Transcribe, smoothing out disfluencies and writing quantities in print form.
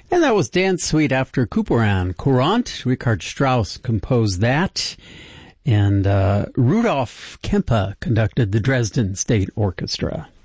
And that was Dance Suite after Couperin. Courant, Richard Strauss composed that. And Rudolf Kempe conducted the Dresden State Orchestra.